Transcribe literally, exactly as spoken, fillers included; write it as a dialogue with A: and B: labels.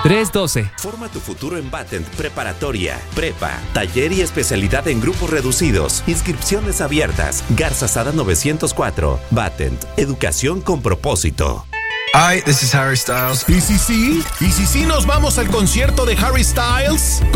A: tres doce.
B: Forma tu futuro en Batent Preparatoria, Prepa, taller y especialidad en grupos reducidos. Inscripciones abiertas. Garza Sada novecientos cuatro. Batent, educación con propósito.
C: Hi, this is Harry Styles.
D: ¿Y si sí? ¿Y si sí nos vamos al concierto de Harry Styles?